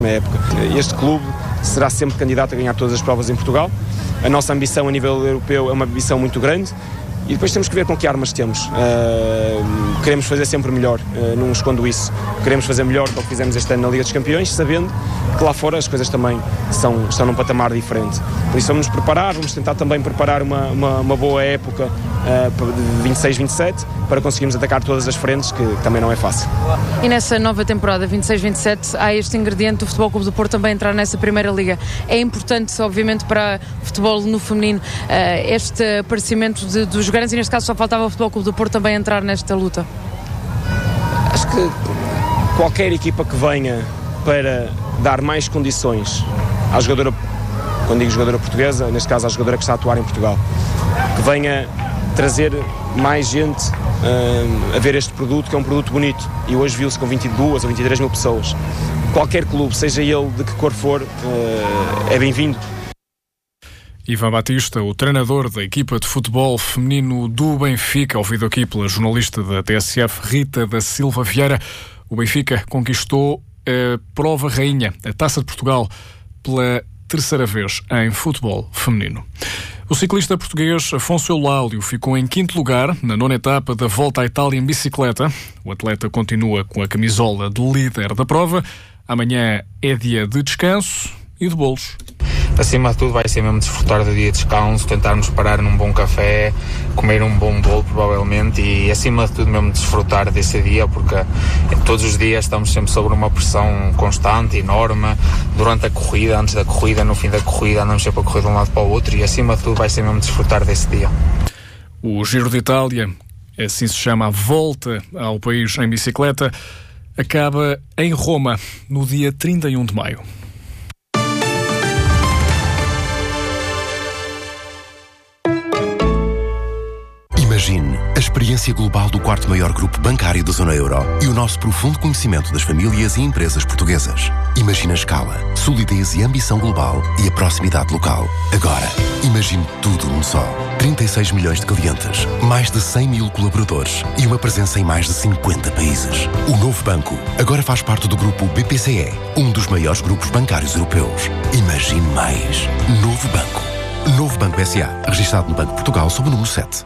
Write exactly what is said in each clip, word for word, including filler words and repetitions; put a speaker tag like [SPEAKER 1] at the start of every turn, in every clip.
[SPEAKER 1] época. Este clube será sempre candidato a ganhar todas as provas em Portugal. A nossa ambição a nível europeu é uma ambição muito grande e depois temos que ver com que armas temos. Uh, queremos fazer sempre melhor, uh, não escondo isso. Queremos fazer melhor do que fizemos este ano na Liga dos Campeões, sabendo que lá fora as coisas também são, estão num patamar diferente. Por isso vamos nos preparar, vamos tentar também preparar uma, uma, uma boa época uh, de vinte e seis, vinte e sete para conseguirmos atacar todas as frentes, que, que também não é fácil.
[SPEAKER 2] E nessa nova temporada vinte e seis, vinte e sete há este ingrediente do Futebol Clube do Porto também entrar nessa primeira liga. É importante, obviamente, para o futebol no feminino uh, este aparecimento de, dos grandes, e neste caso só faltava o Futebol Clube do Porto também entrar nesta luta.
[SPEAKER 1] Acho que qualquer equipa que venha para dar mais condições à jogadora, quando digo jogadora portuguesa, neste caso à jogadora que está a atuar em Portugal, que venha trazer mais gente uh, a ver este produto, que é um produto bonito, e hoje viu-se com vinte e duas ou vinte e três mil pessoas. Qualquer clube, seja ele de que cor for, uh, é bem-vindo.
[SPEAKER 3] Ivan Batista, o treinador da equipa de futebol feminino do Benfica, ouvido aqui pela jornalista da T S F, Rita da Silva Vieira. O Benfica conquistou a prova rainha, a Taça de Portugal, pela terceira vez em futebol feminino. O ciclista português Afonso Eulálio ficou em quinto lugar na nona etapa da Volta à Itália em bicicleta. O atleta continua com a camisola de líder da prova. Amanhã é dia de descanso e de bolos.
[SPEAKER 4] Acima de tudo vai ser mesmo desfrutar do dia de descanso, tentarmos parar num bom café, comer um bom bolo provavelmente, e acima de tudo mesmo desfrutar desse dia, porque todos os dias estamos sempre sobre uma pressão constante, enorme, durante a corrida, antes da corrida, no fim da corrida, andamos sempre a correr de um lado para o outro, e acima de tudo vai ser mesmo desfrutar desse dia.
[SPEAKER 3] O Giro de Itália, assim se chama a volta ao país em bicicleta, acaba em Roma no dia trinta e um de maio.
[SPEAKER 5] Imagine a experiência global do quarto maior grupo bancário da zona euro e o nosso profundo conhecimento das famílias e empresas portuguesas. Imagine a escala, solidez e ambição global e a proximidade local. Agora, imagine tudo num só. trinta e seis milhões de clientes, mais de cem mil colaboradores e uma presença em mais de cinquenta países. O novo banco agora faz parte do grupo B P C E, um dos maiores grupos bancários europeus. Imagine mais. Novo Banco. Novo Banco S A, registado no Banco de Portugal sob o número sete.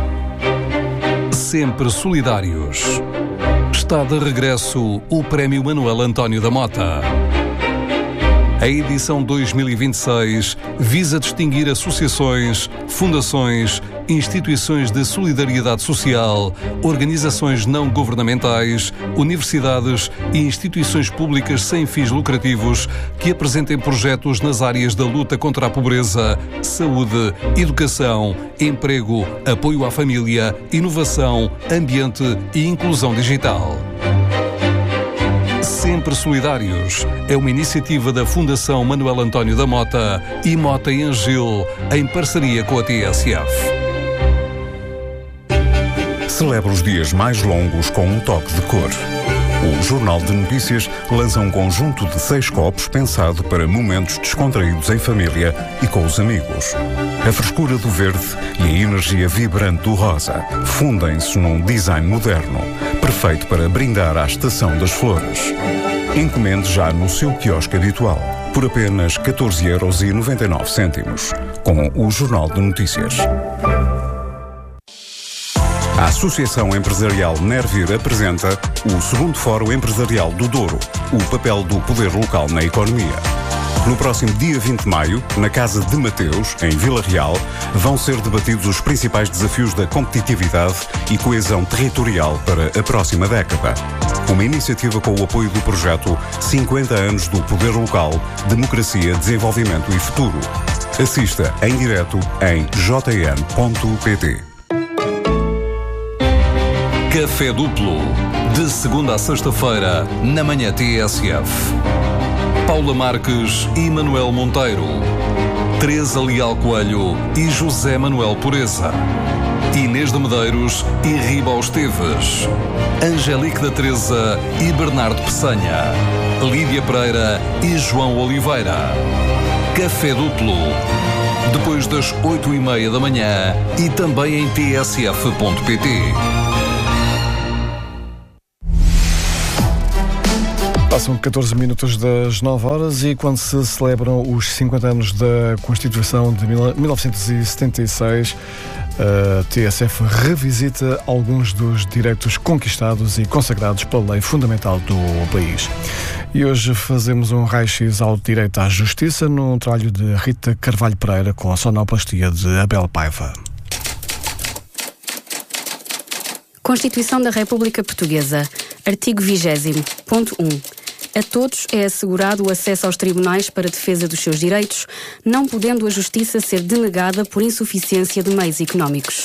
[SPEAKER 6] Sempre solidários. Está de regresso o Prémio Manuel António da Mota. A edição dois mil e vinte e seis visa distinguir associações, fundações, instituições de solidariedade social, organizações não governamentais, universidades e instituições públicas sem fins lucrativos que apresentem projetos nas áreas da luta contra a pobreza, saúde, educação, emprego, apoio à família, inovação, ambiente e inclusão digital. Sempre Solidários é uma iniciativa da Fundação Manuel António da Mota e Mota e Angil, em parceria com a T S F.
[SPEAKER 7] Celebra os dias mais longos com um toque de cor. O Jornal de Notícias lança um conjunto de seis copos pensado para momentos descontraídos em família e com os amigos. A frescura do verde e a energia vibrante do rosa fundem-se num design moderno, perfeito para brindar à estação das flores. Encomende já no seu quiosque habitual, por apenas catorze euros e noventa e nove cêntimos, com o Jornal de Notícias. A Associação Empresarial Nervir apresenta o segundo Fórum Empresarial do Douro, o papel do poder local na economia. No próximo dia vinte de maio, na Casa de Mateus, em Vila Real, vão ser debatidos os principais desafios da competitividade e coesão territorial para a próxima década. Uma iniciativa com o apoio do projeto cinquenta anos do Poder Local, Democracia, Desenvolvimento e Futuro. Assista em direto em j n ponto p t.
[SPEAKER 6] Café Duplo, de segunda a sexta-feira, na manhã T S F. Paula Marques e Manuel Monteiro, Teresa Leal Coelho e José Manuel Pureza, Inês de Medeiros e Riba Esteves, Angelique da Teresa e Bernardo Peçanha, Lídia Pereira e João Oliveira. Café Duplo, depois das oito e meia da manhã e também em t s f ponto p t.
[SPEAKER 8] Passam catorze minutos das nove horas e quando se celebram os cinquenta anos da Constituição de mil novecentos e setenta e seis, a T S F revisita alguns dos direitos conquistados e consagrados pela lei fundamental do país. E hoje fazemos um raio-x ao direito à justiça num trabalho de Rita Carvalho Pereira com a sonoplastia de Abel Paiva.
[SPEAKER 9] Constituição da República Portuguesa. Artigo vigésimo. Ponto um. A todos é assegurado o acesso aos tribunais para a defesa dos seus direitos, não podendo a justiça ser denegada por insuficiência de meios económicos.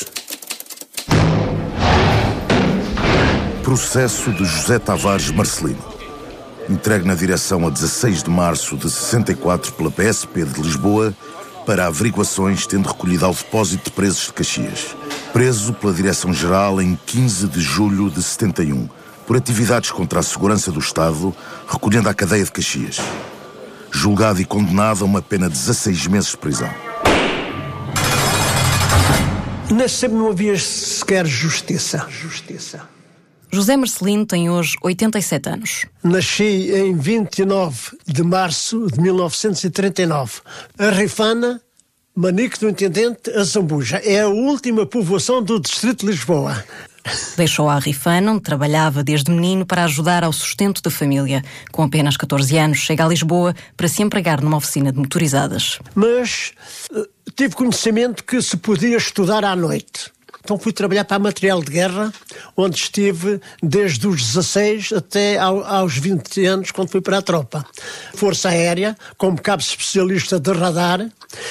[SPEAKER 10] Processo de José Tavares Marcelino. Entregue na direção a dezasseis de março de sessenta e quatro pela P S P de Lisboa para averiguações, tendo recolhido ao depósito de presos de Caxias. Preso pela Direção-Geral em quinze de julho de setenta e um. Por atividades contra a segurança do Estado, recolhendo à cadeia de Caxias. Julgado e condenado a uma pena de dezasseis meses de prisão.
[SPEAKER 11] Nesse tempo não havia sequer justiça. Justiça.
[SPEAKER 9] José Marcelino tem hoje oitenta e sete anos.
[SPEAKER 11] Nasci em vinte e nove de março de mil novecentos e trinta e nove. A Rifana, Manique do Intendente, a Zambuja. É a última povoação do distrito de Lisboa.
[SPEAKER 9] Deixou a Rifana, onde trabalhava desde menino para ajudar ao sustento da família. Com apenas catorze anos, chega a Lisboa para se empregar numa oficina de motorizadas.
[SPEAKER 11] Mas uh, tive conhecimento que se podia estudar à noite. Então fui trabalhar para a Material de Guerra, onde estive desde os dezasseis até ao, aos vinte anos, quando fui para a tropa. Força Aérea, como cabo especialista de radar,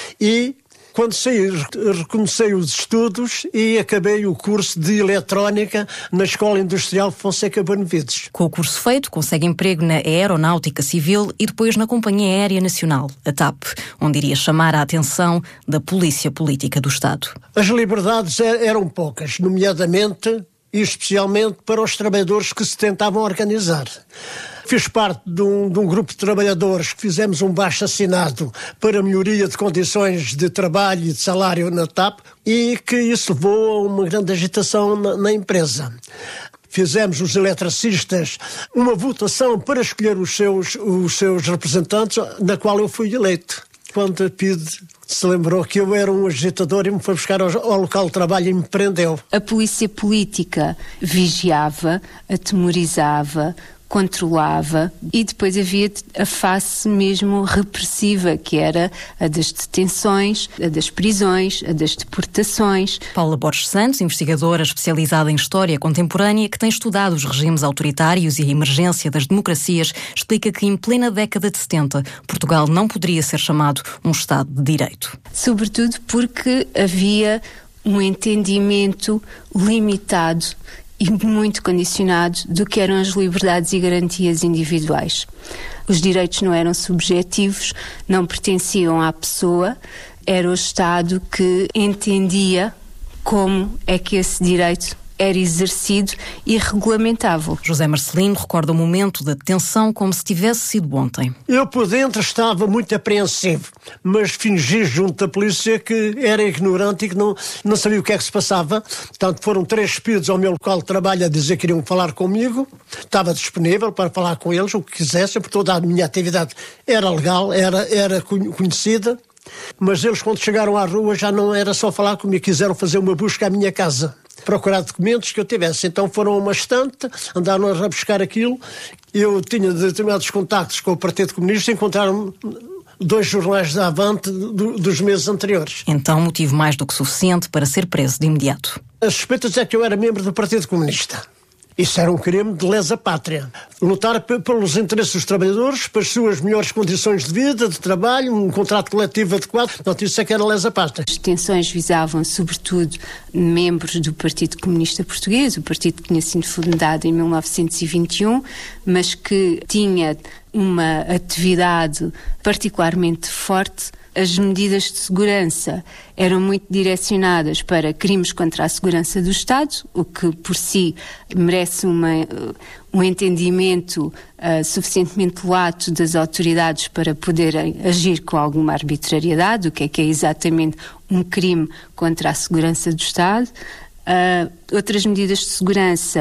[SPEAKER 11] e quando saí, recomecei os estudos e acabei o curso de Eletrónica na Escola Industrial Fonseca Benevides.
[SPEAKER 9] Com o curso feito, consegue emprego na Aeronáutica Civil e depois na Companhia Aérea Nacional, a TAP, onde iria chamar a atenção da Polícia Política do Estado.
[SPEAKER 11] As liberdades eram poucas, nomeadamente e especialmente para os trabalhadores que se tentavam organizar. Fiz parte de um, de um grupo de trabalhadores que fizemos um baixo-assinado para a melhoria de condições de trabalho e de salário na TAP e que isso levou a uma grande agitação na, na empresa. Fizemos os eletricistas uma votação para escolher os seus, os seus representantes, na qual eu fui eleito. Quando a P I D se lembrou que eu era um agitador e me foi buscar ao, ao local de trabalho e me prendeu.
[SPEAKER 12] A polícia política vigiava, atemorizava, controlava e depois havia a face mesmo repressiva, que era a das detenções, a das prisões, a das deportações.
[SPEAKER 9] Paula Borges Santos, investigadora especializada em História Contemporânea, que tem estudado os regimes autoritários e a emergência das democracias, explica que em plena década de setenta, Portugal não poderia ser chamado um Estado de Direito.
[SPEAKER 12] Sobretudo porque havia um entendimento limitado e muito condicionado do que eram as liberdades e garantias individuais. Os direitos não eram subjetivos, não pertenciam à pessoa, era o Estado que entendia como é que esse direito era exercido e regulamentava.
[SPEAKER 9] José Marcelino recorda o momento da detenção como se tivesse sido ontem.
[SPEAKER 11] Eu por dentro estava muito apreensivo, mas fingi junto da polícia que era ignorante e que não, não sabia o que é que se passava. Portanto, foram três espíritos ao meu local de trabalho a dizer que iriam falar comigo. Estava disponível para falar com eles, o que quisessem, porque toda a minha atividade era legal, era, era conhecida. Mas eles, quando chegaram à rua, já não era só falar comigo, quiseram fazer uma busca à minha casa, procurar documentos que eu tivesse. Então foram a uma estante, andaram a buscar aquilo. Eu tinha determinados contactos com o Partido Comunista e encontraram dois jornais da Avante do, dos meses anteriores.
[SPEAKER 9] Então, motivo mais do que suficiente para ser preso de imediato.
[SPEAKER 11] As suspeitas é que eu era membro do Partido Comunista. Isso era um crime de lesa pátria. Lutar p- pelos interesses dos trabalhadores, pelas suas melhores condições de vida, de trabalho, um contrato coletivo adequado. Portanto, isso é que era lesa pátria.
[SPEAKER 12] As detenções visavam, sobretudo, membros do Partido Comunista Português, o partido que tinha sido fundado em mil novecentos e vinte e um, mas que tinha uma atividade particularmente forte. As medidas de segurança eram muito direcionadas para crimes contra a segurança do Estado, o que por si merece uma, um entendimento uh, suficientemente lato das autoridades para poderem agir com alguma arbitrariedade, o que é que é exatamente um crime contra a segurança do Estado. Uh, outras medidas de segurança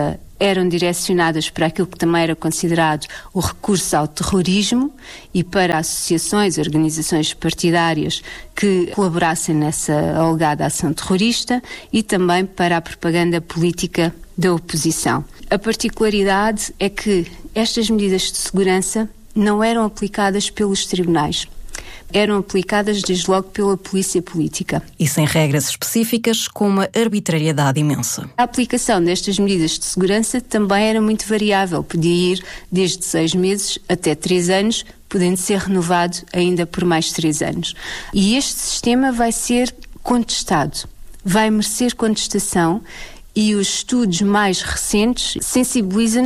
[SPEAKER 12] eram direcionadas para aquilo que também era considerado o recurso ao terrorismo e para associações, organizações partidárias que colaborassem nessa alegada ação terrorista e também para a propaganda política da oposição. A particularidade é que estas medidas de segurança não eram aplicadas pelos tribunais. Eram aplicadas desde logo pela polícia política.
[SPEAKER 13] E sem regras específicas, com uma arbitrariedade imensa.
[SPEAKER 12] A aplicação destas medidas de segurança também era muito variável. Podia ir desde seis meses até três anos, podendo ser renovado ainda por mais três anos. E este sistema vai ser contestado, vai merecer contestação, e os estudos mais recentes sensibilizam